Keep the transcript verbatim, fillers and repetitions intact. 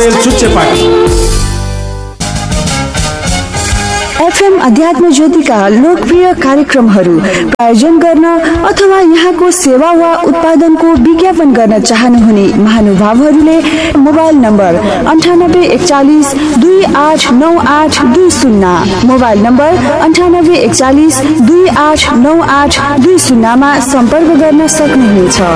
Parel Chuchepati. FM अध्यात्म ज्योतिका लोकप्रिय कार्यक्रमहरू प्रायोजन गर्न अथवा यहाँको सेवा वा उत्पादनको विज्ञापन गर्न चाहनुहुने महानुभावहरूले मोबाइल नम्बर अन्ठानब्बे एकचालिस दुई आठ नौ आठ दुई शून्य मोबाइल नम्बर अन्ठानब्बे एकचालिस दुई आठ नौ आठ दुई शून्यमा सम्पर्क गर्न सक्नुहुनेछ।